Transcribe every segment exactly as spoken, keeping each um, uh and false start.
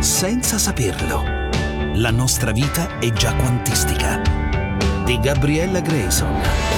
senza saperlo. La nostra vita è già quantistica. Di Gabriella Grayson.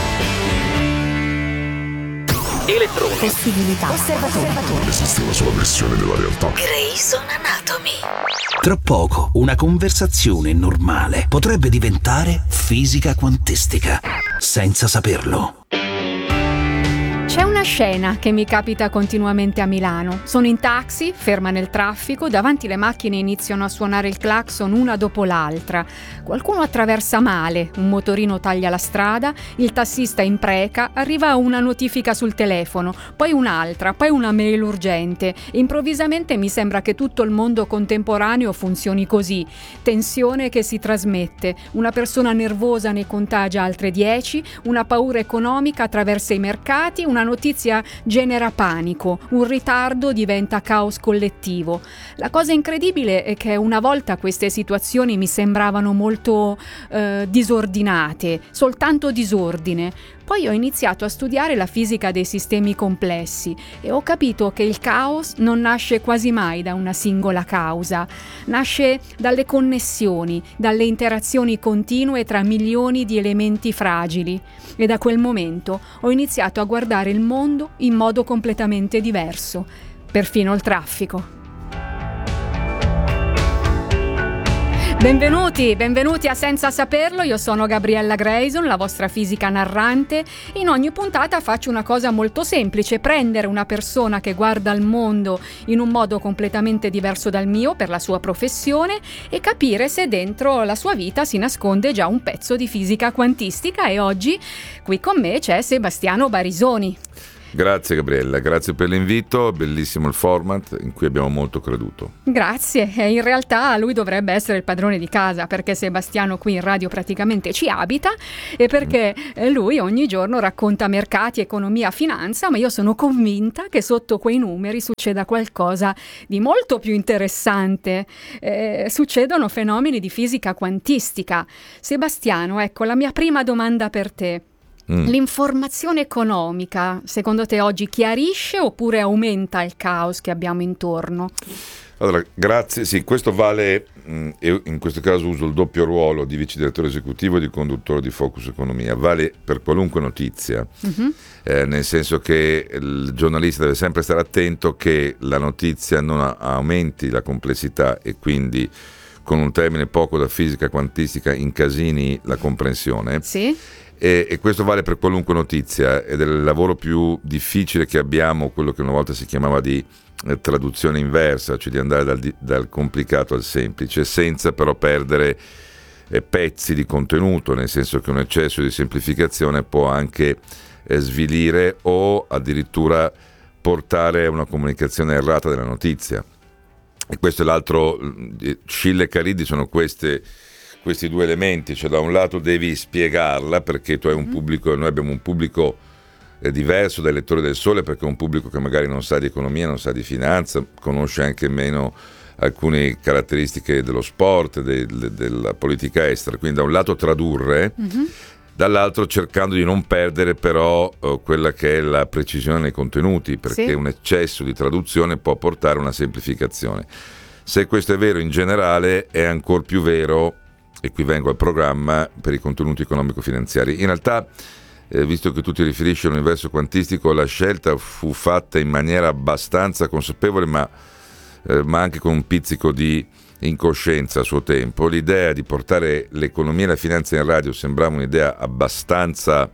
Elettroni. Possibilità. Osservatore. Esiste una sola versione della realtà. Grayson Anatomy. Tra poco una conversazione normale potrebbe diventare fisica quantistica, senza saperlo. C'è una scena che mi capita continuamente a Milano. Sono in taxi, ferma nel traffico, davanti le macchine iniziano a suonare il clacson una dopo l'altra. Qualcuno attraversa male, un motorino taglia la strada, il tassista impreca, arriva una notifica sul telefono, poi un'altra, poi una mail urgente. Improvvisamente mi sembra che tutto il mondo contemporaneo funzioni così. Tensione che si trasmette, una persona nervosa ne contagia altre dieci, una paura economica attraversa i mercati, una notizia genera panico, un ritardo diventa caos collettivo. La cosa incredibile è che una volta queste situazioni mi sembravano molto eh, disordinate, soltanto disordine. Poi ho iniziato a studiare la fisica dei sistemi complessi e ho capito che il caos non nasce quasi mai da una singola causa, nasce dalle connessioni, dalle interazioni continue tra milioni di elementi fragili. E da quel momento ho iniziato a guardare il mondo in modo completamente diverso, perfino il traffico. Benvenuti, benvenuti a Senza Saperlo, io sono Gabriella Grayson, la vostra fisica narrante. In ogni puntata faccio una cosa molto semplice, prendere una persona che guarda il mondo in un modo completamente diverso dal mio per la sua professione e capire se dentro la sua vita si nasconde già un pezzo di fisica quantistica. E oggi qui con me c'è Sebastiano Barisoni. Grazie Gabriella, grazie per l'invito, bellissimo il format in cui abbiamo molto creduto. Grazie, e in realtà lui dovrebbe essere il padrone di casa perché Sebastiano qui in radio praticamente ci abita e perché mm. lui ogni giorno racconta mercati, economia, finanza, ma io sono convinta che sotto quei numeri succeda qualcosa di molto più interessante, eh, succedono fenomeni di fisica quantistica. Sebastiano, ecco la mia prima domanda per te. Mm. L'informazione economica, secondo te oggi chiarisce oppure aumenta il caos che abbiamo intorno? Allora, grazie. Sì, questo vale, mh, io in questo caso uso il doppio ruolo di vice direttore esecutivo e di conduttore di Focus Economia, vale per qualunque notizia, mm-hmm. eh, nel senso che il giornalista deve sempre stare attento che la notizia non a- aumenti la complessità e quindi, con un termine poco da fisica quantistica, incasini la comprensione. Sì. E, e questo vale per qualunque notizia ed è il lavoro più difficile che abbiamo, quello che una volta si chiamava di eh, traduzione inversa, cioè di andare dal, dal complicato al semplice, senza però perdere eh, pezzi di contenuto, nel senso che un eccesso di semplificazione può anche eh, svilire o addirittura portare a una comunicazione errata della notizia. E questo è l'altro, eh, Scilla e Cariddi sono queste questi due elementi, cioè da un lato devi spiegarla perché tu hai un pubblico, noi abbiamo un pubblico eh, diverso dai lettori del Sole, perché è un pubblico che magari non sa di economia, non sa di finanza, conosce anche meno alcune caratteristiche dello sport, de, de, della politica estera, quindi da un lato tradurre, mm-hmm. dall'altro cercando di non perdere però eh, quella che è la precisione nei contenuti, perché sì. un eccesso di traduzione può portare a una semplificazione. Se questo è vero in generale, è ancor più vero, e qui vengo al programma, per i contenuti economico-finanziari. In realtà, eh, visto che tu ti riferisci all'universo quantistico, la scelta fu fatta in maniera abbastanza consapevole, ma, eh, ma anche con un pizzico di incoscienza a suo tempo. L'idea di portare l'economia e la finanza in radio sembrava un'idea abbastanza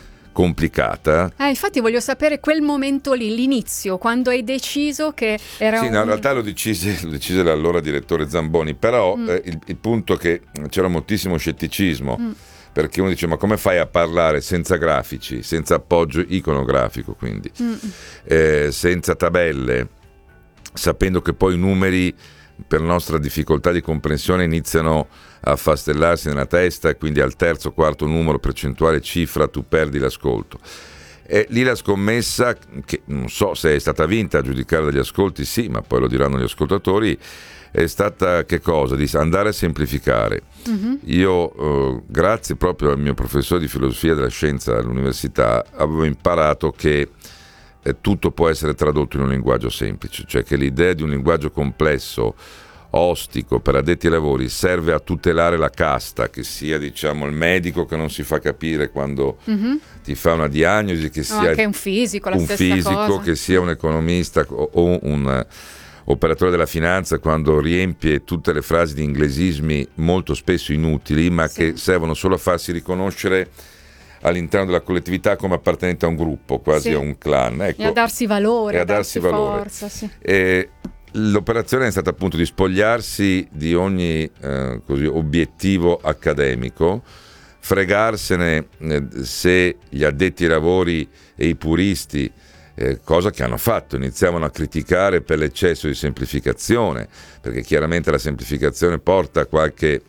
complicata. Eh, infatti voglio sapere quel momento lì, l'inizio, quando hai deciso che era sì, un... no, in realtà lo decise, lo decise l'allora direttore Zamboni, però mm. eh, il, il punto è che c'era moltissimo scetticismo, mm. perché uno dice ma come fai a parlare senza grafici, senza appoggio iconografico, quindi mm. eh, senza tabelle, sapendo che poi i numeri per nostra difficoltà di comprensione iniziano a affastellarsi nella testa e quindi al terzo, quarto numero, percentuale, cifra, tu perdi l'ascolto. E lì la scommessa, che non so se è stata vinta, a giudicare dagli ascolti sì, ma poi lo diranno gli ascoltatori, è stata che cosa? Di andare a semplificare. Mm-hmm. Io, eh, grazie proprio al mio professore di filosofia della scienza all'università, avevo imparato che eh, tutto può essere tradotto in un linguaggio semplice, cioè che l'idea di un linguaggio complesso ostico per addetti ai lavori serve a tutelare la casta, che sia diciamo il medico che non si fa capire quando mm-hmm. ti fa una diagnosi, che sia no, anche un fisico, la un stessa fisico cosa. Che sia un economista o, o un operatore della finanza, quando riempie tutte le frasi di inglesismi molto spesso inutili, ma sì. che servono solo a farsi riconoscere all'interno della collettività come appartenente a un gruppo, quasi sì. a un clan, ecco. E a darsi valore, e a a darsi, darsi valore. forza, sì. E l'operazione è stata appunto di spogliarsi di ogni eh, così, obiettivo accademico, fregarsene eh, se gli addetti ai lavori e i puristi, eh, cosa che hanno fatto, iniziavano a criticare per l'eccesso di semplificazione, perché chiaramente la semplificazione porta a qualche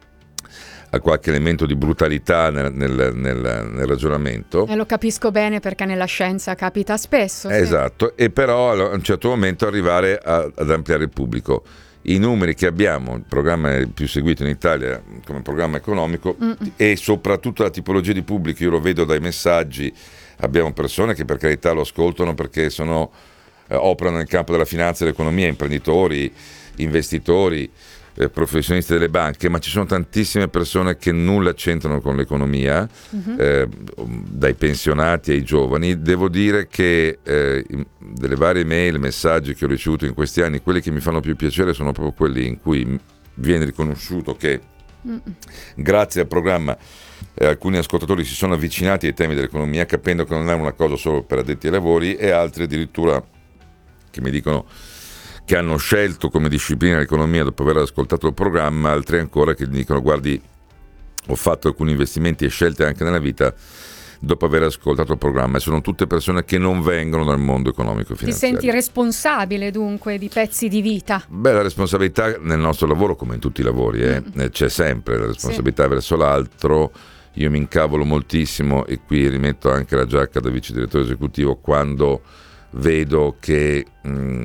a qualche elemento di brutalità nel, nel, nel, nel ragionamento. E lo capisco bene, perché nella scienza capita spesso. Esatto, sì. E però a un certo momento arrivare a, ad ampliare il pubblico. I numeri che abbiamo, il programma è il più seguito in Italia come programma economico, Mm-mm. e soprattutto la tipologia di pubblico, io lo vedo dai messaggi, abbiamo persone che per carità lo ascoltano perché sono, eh, operano nel campo della finanza e dell'economia, imprenditori, investitori, professionisti delle banche, ma ci sono tantissime persone che nulla c'entrano con l'economia, uh-huh. eh, dai pensionati ai giovani. Devo dire che eh, delle varie mail, messaggi che ho ricevuto in questi anni, quelli che mi fanno più piacere sono proprio quelli in cui viene riconosciuto che uh-huh. grazie al programma eh, alcuni ascoltatori si sono avvicinati ai temi dell'economia, capendo che non è una cosa solo per addetti ai lavori, e altri addirittura che mi dicono che hanno scelto come disciplina l'economia dopo aver ascoltato il programma, altri ancora che dicono: guardi, ho fatto alcuni investimenti e scelte anche nella vita dopo aver ascoltato il programma, e sono tutte persone che non vengono dal mondo economico finanziario. Ti senti responsabile dunque di pezzi di vita? Beh, la responsabilità nel nostro lavoro, come in tutti i lavori, eh, mm. c'è sempre la responsabilità sì. verso l'altro. Io mi incavolo moltissimo, e qui rimetto anche la giacca da vice direttore esecutivo, quando vedo che mh,